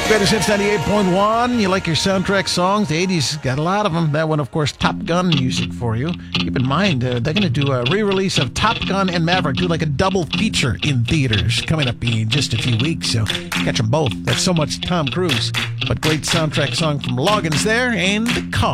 Greatest Hits 98.1. You like your soundtrack songs? The 80s got a lot of them. That one, of course, Top Gun music for you. Keep in mind, they're going to do a re-release of Top Gun and Maverick, do like a double feature in theaters coming up in just a few weeks. So catch them both. That's so much Tom Cruise. But great soundtrack song from Loggins there, and The Car.